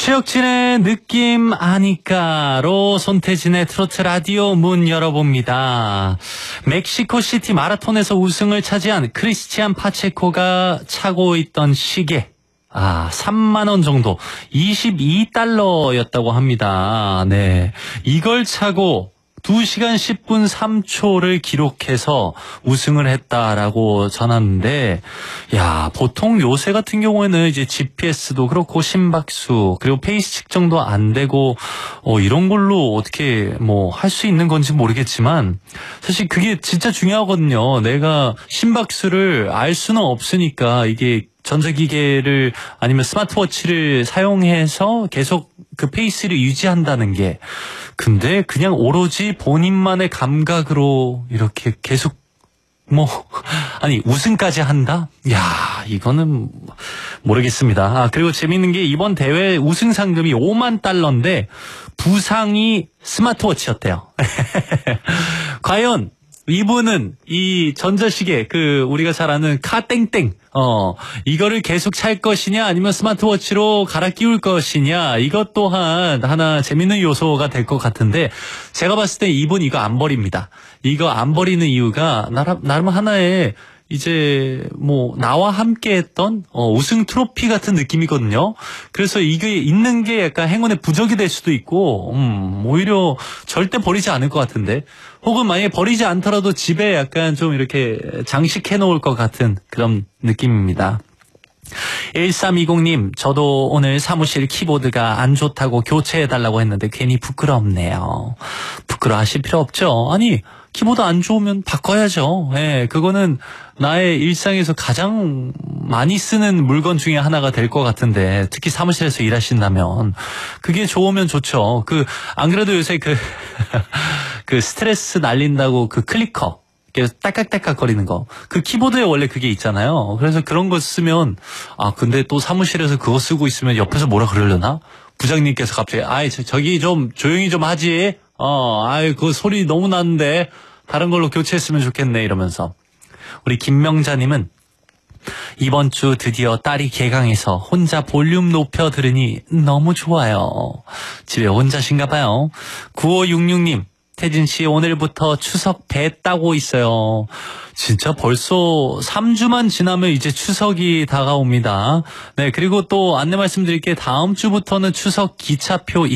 최혁진의 느낌 아니까로 손태진의 트로트 라디오 문 열어봅니다. 멕시코시티 마라톤에서 우승을 차지한 크리스티안 파체코가 차고 있던 시계 3만 원 정도 22달러였다고 합니다. 네, 이걸 차고 2시간 10분 3초를 기록해서 우승을 했다라고 전하는데, 야, 보통 요새 같은 경우에는 이제 GPS도 그렇고 심박수 그리고 페이스 측정도 안 되고 이런 걸로 어떻게 뭐 할 수 있는 건지 모르겠지만 사실 그게 진짜 중요하거든요. 내가 심박수를 알 수는 없으니까 이게 전자기계를 아니면 스마트워치를 사용해서 계속 그 페이스를 유지한다는 게, 근데 그냥 오로지 본인만의 감각으로 이렇게 계속 우승까지 한다? 야, 이거는 모르겠습니다. 그리고 재밌는 게 이번 대회 우승 상금이 5만 달러인데 부상이 스마트워치였대요. 과연 이분은 이 전자시계, 우리가 잘 아는 카땡땡, 이거를 계속 찰 것이냐, 아니면 스마트워치로 갈아 끼울 것이냐, 이것 또한 하나 재밌는 요소가 될 것 같은데, 제가 봤을 때 이분 이거 안 버립니다. 이거 안 버리는 이유가, 나름 하나의, 이제, 나와 함께 했던, 우승 트로피 같은 느낌이거든요. 그래서 이게 있는 게 약간 행운의 부적이 될 수도 있고, 오히려 절대 버리지 않을 것 같은데, 혹은 만약에 버리지 않더라도 집에 약간 좀 이렇게 장식해 놓을 것 같은 그런 느낌입니다. 1320님, 저도 오늘 사무실 키보드가 안 좋다고 교체해달라고 했는데 괜히 부끄럽네요. 부끄러워하실 필요 없죠. 아니, 키보드 안 좋으면 바꿔야죠. 예, 그거는 나의 일상에서 가장 많이 쓰는 물건 중에 하나가 될 것 같은데, 특히 사무실에서 일하신다면 그게 좋으면 좋죠. 안 그래도 요새 스트레스 날린다고 클리커, 딸깍딸깍 거리는 거, 키보드에 원래 그게 있잖아요. 그래서 그런 거 쓰면, 근데 또 사무실에서 그거 쓰고 있으면 옆에서 뭐라 그러려나? 부장님께서 갑자기, 저기 좀 조용히 좀 하지. 그 소리 너무 나는데 다른 걸로 교체했으면 좋겠네, 이러면서. 우리 김명자님은 이번 주 드디어 딸이 개강해서 혼자 볼륨 높여 들으니 너무 좋아요. 집에 혼자신가 봐요. 9566님, 태진씨 오늘부터 추석 배 따고 있어요. 진짜 벌써 3주만 지나면 이제 추석이 다가옵니다. 네, 그리고 또 안내 말씀드릴게, 다음 주부터는 추석 기차표